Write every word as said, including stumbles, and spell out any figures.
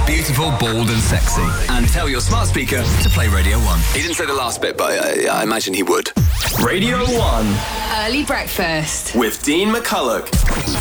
beautiful, bold and sexy. And tell your smart speaker to play Radio one. He didn't say the last bit, but uh, I imagine he would. Radio one. Early breakfast. With Dean McCulloch.